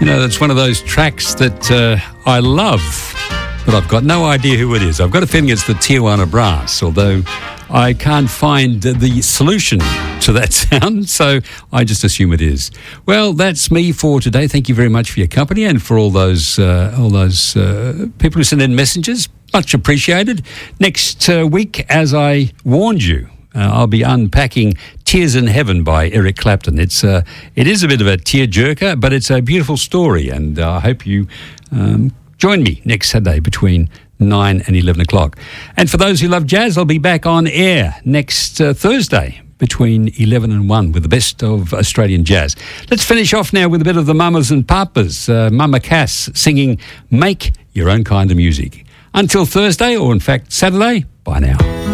You know, that's one of those tracks that I love, but I've got no idea who it is. I've got a feeling it's the Tijuana Brass, although I can't find the solution to that sound, so I just assume it is. Well, that's me for today. Thank you very much for your company and for all those people who send in messages. Much appreciated. Next week, as I warned you, I'll be unpacking Tears in Heaven by Eric Clapton. It is a bit of a tear-jerker, but it's a beautiful story, and I hope you join me next Saturday between 9 and 11 o'clock. And for those who love jazz, I'll be back on air next Thursday between 11 and 1 with the best of Australian jazz. Let's finish off now with a bit of the Mamas and Papas. Mama Cass singing Make Your Own Kind of Music. Until Thursday, or in fact Saturday, bye now.